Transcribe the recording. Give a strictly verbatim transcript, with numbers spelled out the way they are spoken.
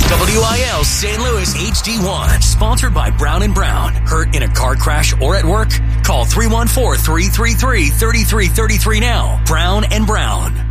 W I L Saint Louis H D one, sponsored by Brown and Brown. Hurt in a car crash or at work? Call three one four, three three three, three three three three now. Brown and Brown.